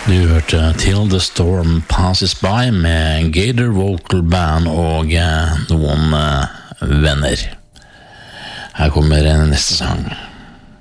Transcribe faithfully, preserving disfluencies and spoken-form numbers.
Du hørte Till the Storm Passes By med Gator Vocal Band og eh, noen eh, venner. Her kommer neste sang.